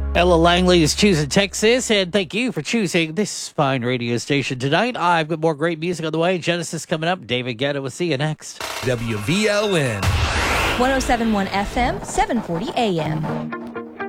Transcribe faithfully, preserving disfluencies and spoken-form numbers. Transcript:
Ella Langley is choosing Texas, and thank you for choosing this fine radio station tonight. I've got more great music on the way. Genesis coming up. David Guetta will see you next. W V L N one oh seven point one F M, seven forty A M.